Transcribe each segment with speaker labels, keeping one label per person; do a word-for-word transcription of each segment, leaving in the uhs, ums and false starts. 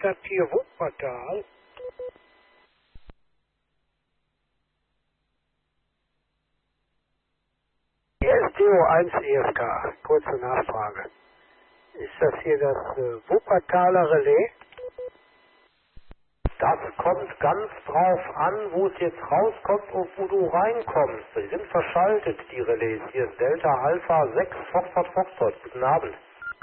Speaker 1: das hier Wuppertal? S D O eins E F K, kurze Nachfrage. Ist das hier das äh, Wuppertaler Relais?
Speaker 2: Das kommt ganz drauf an, wo es jetzt rauskommt und wo du reinkommst. Sie sind verschaltet, die Relais. Hier ist Delta Alpha sechs Foxtrot Foxtrot. Guten Abend.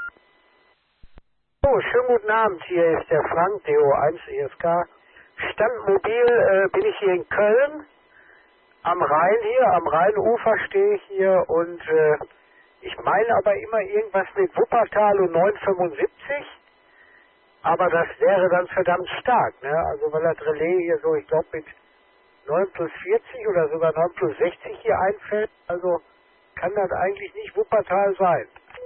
Speaker 1: Oh, schönen guten Abend. Hier ist der Frank, D O eins E F K. Standmobil äh, bin ich hier in Köln. Am Rhein hier, am Rheinufer stehe ich hier und äh, ich meine aber immer irgendwas mit Wuppertal und neun fünfundsiebzig. Aber das wäre dann verdammt stark, ne? Also weil das Relais hier so, ich glaube mit neun plus vierzig oder sogar neun plus sechzig hier einfällt. Also kann das eigentlich nicht Wuppertal sein.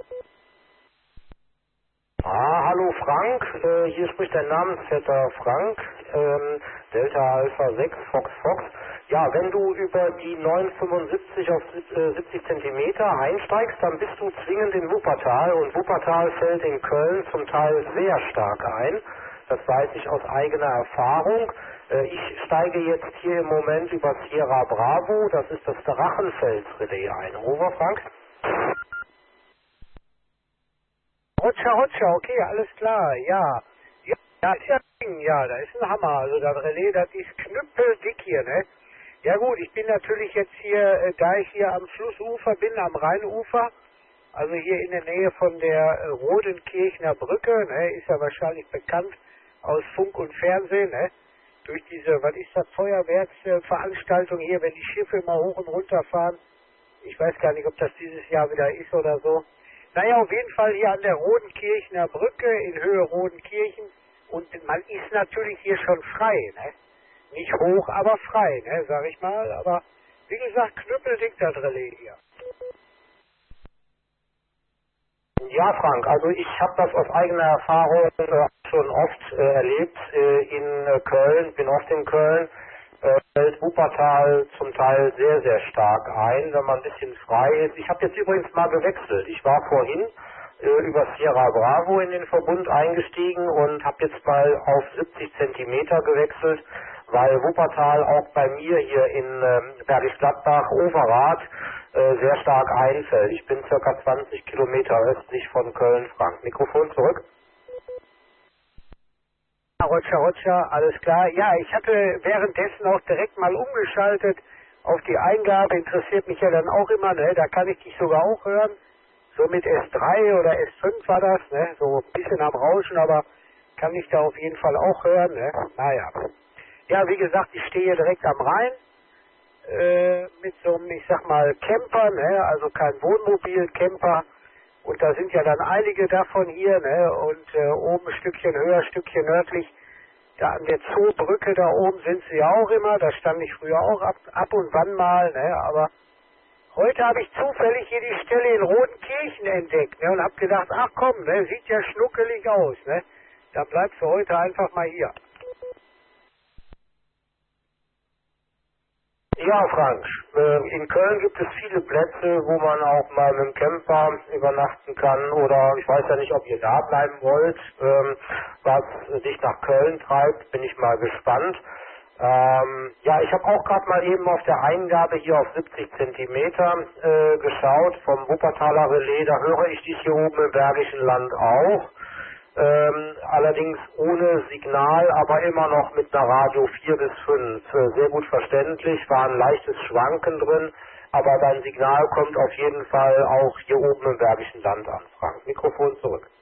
Speaker 2: Ah, hallo Frank, äh, hier spricht dein Namensvetter Frank, ähm, Delta Alpha sechs Fox Fox. Ja, wenn du über die neun fünfundsiebzig auf siebzig Zentimeter einsteigst, dann bist du zwingend in Wuppertal und Wuppertal fällt in Köln zum Teil sehr stark ein. Das weiß ich aus eigener Erfahrung. Äh, ich steige jetzt hier im Moment über Sierra Bravo, das ist das Drachenfels-Relais ein. Over, Frank?
Speaker 1: Roger, Roger, okay, alles klar, ja. Ja, das ist ja ein Ding, ja, da ist ein Hammer. Also das Relais, das ist knüppeldick hier, ne? Ja gut, ich bin natürlich jetzt hier, äh, da ich hier am Flussufer bin, am Rheinufer, also hier in der Nähe von der äh, Rodenkirchner Brücke, ne, ist ja wahrscheinlich bekannt aus Funk und Fernsehen, ne? Durch diese, was ist das, Feuerwerksveranstaltung hier, wenn die Schiffe immer hoch und runter fahren. Ich weiß gar nicht, ob das dieses Jahr wieder ist oder so. Naja, auf jeden Fall hier an der Rodenkirchner Brücke in Höhe Rodenkirchen und man ist natürlich hier schon frei, ne? Nicht hoch, aber frei, ne, sag ich mal, aber wie gesagt, knüppeldick das Relais hier.
Speaker 2: Ja, Frank, also ich habe das aus eigener Erfahrung äh, schon oft äh, erlebt äh, in äh, Köln, bin oft in Köln, äh, fällt Wuppertal zum Teil sehr, sehr stark ein, wenn man ein bisschen frei ist. Ich habe jetzt übrigens mal gewechselt. Ich war vorhin äh, über Sierra Bravo in den Verbund eingestiegen und habe jetzt mal auf siebzig Zentimeter gewechselt, weil Wuppertal auch bei mir hier in äh, Bergisch Gladbach, Overath, äh, sehr stark einfällt. Ich bin circa zwanzig Kilometer östlich von Köln, Frank. Mikrofon zurück.
Speaker 1: Roger, Roger, alles klar. Ja, ich hatte währenddessen auch direkt mal umgeschaltet auf die Eingabe, interessiert mich ja dann auch immer, ne? Da kann ich dich sogar auch hören. So mit S drei oder S fünf war das, ne? So ein bisschen am Rauschen, aber kann ich da auf jeden Fall auch hören, ne? Naja. Ja, wie gesagt, ich stehe hier direkt am Rhein äh, mit so einem, ich sag mal, Camper, ne? Also kein Wohnmobil, Camper. Und da sind ja dann einige davon hier, ne? Und äh, oben ein Stückchen höher, ein Stückchen nördlich, da an der Zoobrücke da oben sind sie ja auch immer. Da stand ich früher auch ab, ab und wann mal, ne? Aber heute habe ich zufällig hier die Stelle in Rodenkirchen entdeckt, ne? Und habe gedacht, ach komm, ne? Sieht ja schnuckelig aus, ne? Dann bleibst du heute einfach mal hier.
Speaker 2: Ja, Frank, äh, in Köln gibt es viele Plätze, wo man auch mal mit dem Camper übernachten kann oder ich weiß ja nicht, ob ihr da bleiben wollt, ähm, was dich nach Köln treibt, bin ich mal gespannt. Ähm, ja, ich habe auch gerade mal eben auf der Eingabe hier auf siebzig Zentimeter äh, geschaut vom Wuppertaler Relais, da höre ich dich hier oben im Bergischen Land auch. Ähm, allerdings ohne Signal, aber immer noch mit einer Radio vier bis fünf. Äh, sehr gut verständlich, war ein leichtes Schwanken drin, aber dein Signal kommt auf jeden Fall auch hier oben im Bergischen Land an, Frank. Mikrofon zurück.